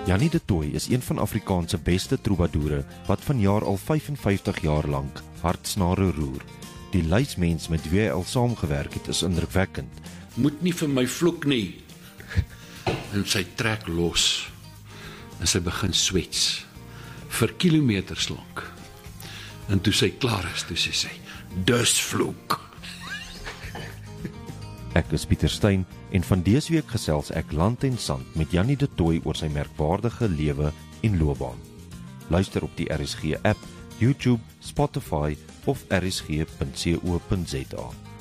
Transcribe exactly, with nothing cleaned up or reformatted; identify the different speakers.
Speaker 1: Jannie de Tooy is een van Afrikaanse beste troubadoure wat vanjaar al vyfenvyftig jaar lank hartsnare roer. Die lysmens met wie hy al saamgewerk het is indrukwekkend.
Speaker 2: Moet nie vir my vloek nie. En sy trek los. En sy begin swets. Vir kilometers lank. En toe sy klaar is, toe sy sê, dus vloek.
Speaker 1: Ek is Pieter Steyn en van dese week gesels ek land en sand met Jannie de Tooy oor sy merkwaardige lewe en loopbaan. Luister op die R S G app, YouTube, Spotify of r s g punt co punt za.